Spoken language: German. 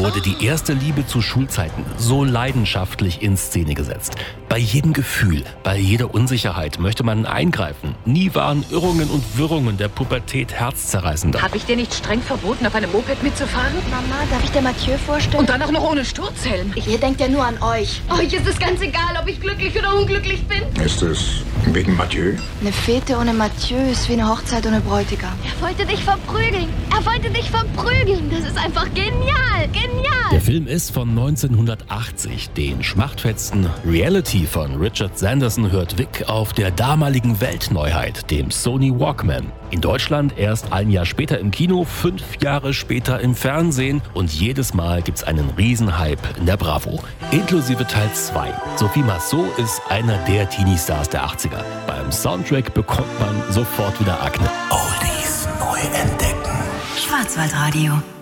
wurde die erste Liebe zu Schulzeiten so leidenschaftlich in Szene gesetzt. Bei jedem Gefühl, bei jeder Unsicherheit möchte man eingreifen. Nie waren Irrungen und Wirrungen der Pubertät herzzerreißender. Habe ich dir nicht streng verboten, auf einem Moped mitzufahren? Mama, darf ich dir Mathieu vorstellen? Und dann auch noch ohne Sturzhelm. Ihr denkt ja nur an euch. Euch ist es ganz egal, ob ich glücklich oder unglücklich bin. Ist es wegen Mathieu? Eine Fete ohne Mathieu ist wie eine Hochzeit ohne Bräutigam. Er wollte dich verprügeln. Er wollte dich verprügeln. Das ist einfach genial. Genial. Der Film ist von 1980. Den schmachtfetzten Reality von Richard Sanderson hört Vic auf der damaligen Weltneuheit, dem Sony Walkman. In Deutschland erst ein Jahr später im Kino, 5 Jahre später im Fernsehen und jedes Mal gibt's einen Riesenhype in der Bravo. Inklusive Teil 2. Sophie Massot ist einer der Teenie-Stars der 80er. Beim Soundtrack bekommt man sofort wieder Akne. Oldies neu entdecken. Schwarzwaldradio.